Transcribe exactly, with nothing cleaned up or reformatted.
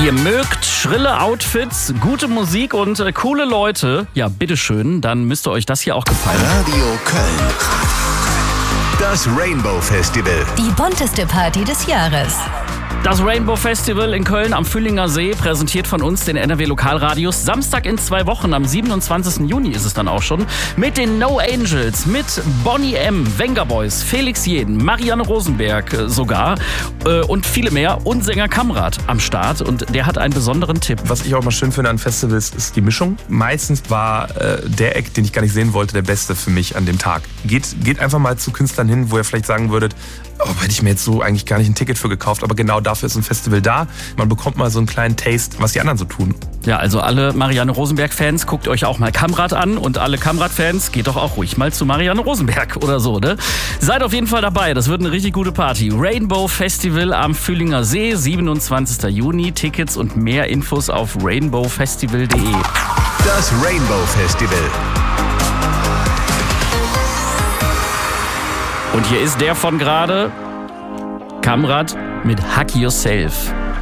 Ihr mögt schrille Outfits, gute Musik und äh, coole Leute. Ja, bitteschön, dann müsste euch das hier auch gefallen. Radio Köln. Das Rainbow Festival. Die bunteste Party des Jahres. Das Rainbow Festival in Köln am Fühlinger See, präsentiert von uns, den N R W Lokalradios. Samstag in zwei Wochen, am siebenundzwanzigsten Juni ist es dann auch schon. Mit den No Angels, mit Bonnie M., Vengaboys, Felix Jeden, Marianne Rosenberg äh, sogar äh, und viele mehr. Und Sänger Kamrat am Start und der hat einen besonderen Tipp. Was ich auch mal schön finde an Festivals ist die Mischung. Meistens war äh, der Act, den ich gar nicht sehen wollte, der beste für mich an dem Tag. Geht, geht einfach mal zu Künstlern hin, wo ihr vielleicht sagen würdet, oh, hätte ich mir jetzt so eigentlich gar nicht ein Ticket für gekauft, aber genau dafür ist ein Festival da. Man bekommt mal so einen kleinen Taste, was die anderen so tun. Ja, also alle Marianne Rosenberg-Fans, guckt euch auch mal Kamrat an und alle Kamrat-Fans, geht doch auch ruhig mal zu Marianne Rosenberg oder so, ne? Seid auf jeden Fall dabei, das wird eine richtig gute Party. Rainbow Festival am Fühlinger See, siebenundzwanzigsten Juni. Tickets und mehr Infos auf rainbow festival punkt de. Das Rainbow Festival. Und hier ist der von gerade, Kamrat mit Hack Yourself.